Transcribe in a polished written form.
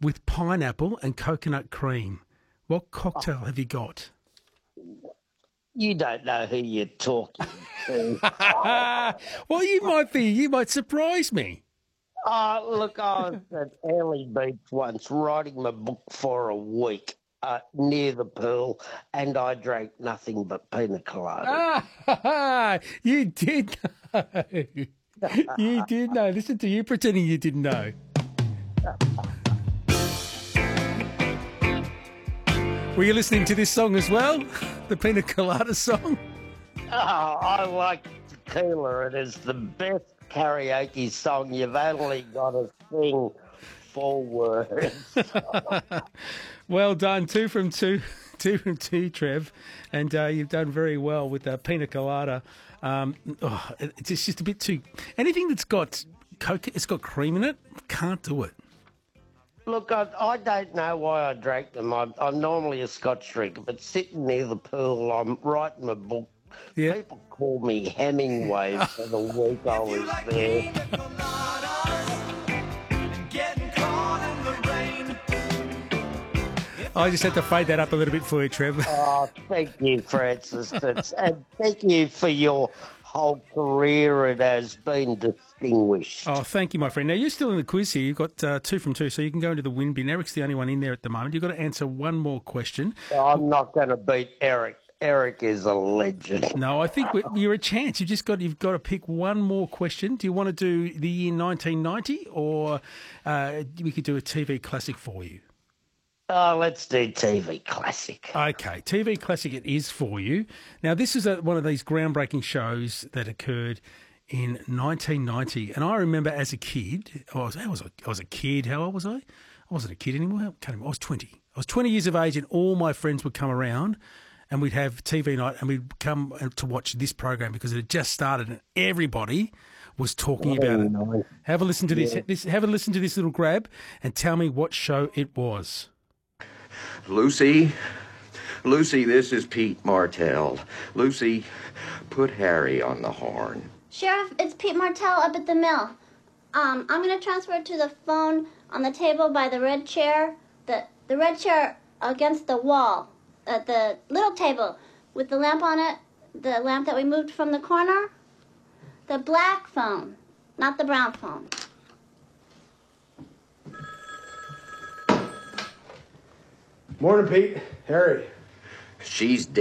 with pineapple and coconut cream. What cocktail have you got? You don't know who you're talking to. Well, you might surprise me. Look, I was at Airlie Beach once writing my book for a week near the pool, and I drank nothing but pina colada. You did know. You did know. Listen to you pretending you didn't know. Were you listening to this song as well? The Pina Colada song? I like Tequila. It is the best karaoke song. You've only got to sing 4 words. Well done. 2 from 2. 2 from 2, Trev. And you've done very well with Pina Colada. It's just a bit too... Anything that's got Coke, it's got cream in it, can't do it. Look, I don't know why I drank them. I'm normally a Scotch drinker, but sitting near the pool, I'm writing my book. Yeah. People call me Hemingway for the week I was there. I just had to fade that up a little bit for you, Trev. Oh, thank you, Francis. And thank you for your whole career. It has been distinguished. Oh, thank you, my friend. Now, you're still in the quiz here. You've got 2 from 2, so you can go into the win bin. Eric's the only one in there at the moment. You've got to answer one more question. I'm not going to beat Eric. Eric is a legend. No, I think you're a chance. You've got to pick one more question. Do you want to do the year 1990, or we could do a TV classic for you? Let's do TV classic. Okay, TV classic it is for you. Now, this is one of these groundbreaking shows that occurred in 1990, and I remember as a kid, I was a kid. How old was I? I wasn't a kid anymore. I was 20. I was 20 years of age, and all my friends would come around, and we'd have TV night, and we'd come to watch this program because it had just started, and everybody was talking about it. Nice. Have a listen to this. Have a listen to this little grab, and tell me what show it was. Lucy, this is Pete Martell. Lucy, put Harry on the horn. Sheriff, it's Pete Martell up at the mill. I'm going to transfer to the phone on the table by the red chair. The red chair against the wall. The little table with the lamp on it. The lamp that we moved from the corner. The black phone, not the brown phone. Morning, Pete. Harry. She's dead.